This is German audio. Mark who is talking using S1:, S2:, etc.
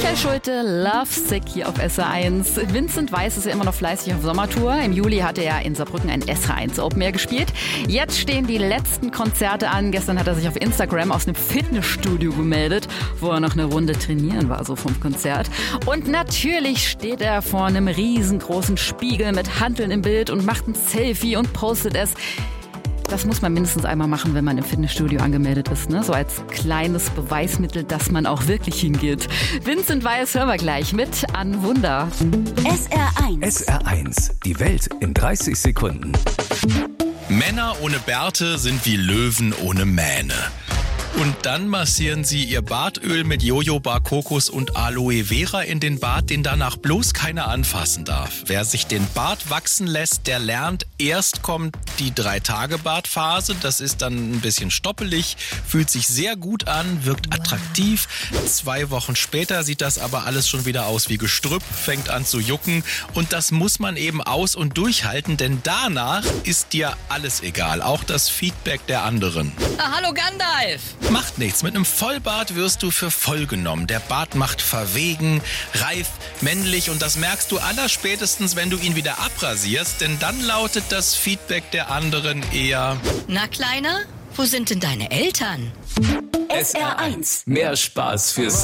S1: Michael Schulte, Lovesick hier auf SR1. Vincent Weiss ist ja immer noch fleißig auf Sommertour. Im Juli hat er in Saarbrücken ein SR1 Open Air gespielt. Jetzt stehen die letzten Konzerte an. Gestern hat er sich auf Instagram aus einem Fitnessstudio gemeldet, wo er noch eine Runde trainieren war, so vom Konzert. Und natürlich steht er vor einem riesengroßen Spiegel mit Hanteln im Bild und macht ein Selfie und postet es. Das muss man mindestens einmal machen, wenn man im Fitnessstudio angemeldet ist, ne? So als kleines Beweismittel, dass man auch wirklich hingeht. Vincent Weiss hören wir gleich mit an Wunder.
S2: SR1.
S3: SR1, die Welt in 30 Sekunden.
S4: Männer ohne Bärte sind wie Löwen ohne Mähne. Und dann massieren sie ihr Bartöl mit Jojoba, Kokos und Aloe Vera in den Bart, den danach bloß keiner anfassen darf. Wer sich den Bart wachsen lässt, der lernt, erst kommt die 3-Tage-Bartphase. Das ist dann ein bisschen stoppelig, fühlt sich sehr gut an, wirkt attraktiv. 2 Wochen später sieht das aber alles schon wieder aus wie Gestrüpp, fängt an zu jucken. Und das muss man eben aus- und durchhalten, denn danach ist dir alles egal, auch das Feedback der anderen.
S5: Hallo Gandalf!
S4: Macht nichts, mit einem Vollbart wirst du für voll genommen. Der Bart macht verwegen, reif, männlich und das merkst du allerspätestens, wenn du ihn wieder abrasierst, denn dann lautet das Feedback der anderen eher:
S5: Na Kleiner, wo sind denn deine Eltern?
S2: SR1.
S3: Mehr Spaß fürs